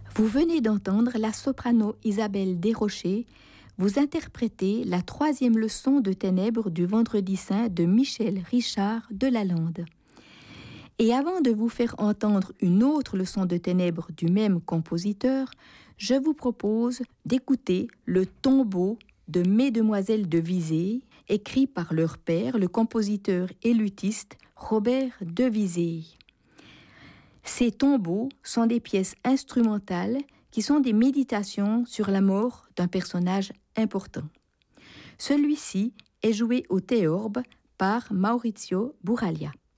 Vous venez d'entendre la soprano Isabelle Desrochers vous interpréter la 3e leçon de Ténèbres du Vendredi Saint de Michel Richard de Lalande. Et avant de vous faire entendre une autre leçon de Ténèbres du même compositeur, je vous propose d'écouter le tombeau de Mesdemoiselles de Visée, écrit par leur père, le compositeur et luthiste Robert de Visée. Ces tombeaux sont des pièces instrumentales qui sont des méditations sur la mort d'un personnage important. Celui-ci est joué au théorbe par Maurizio Buraglia.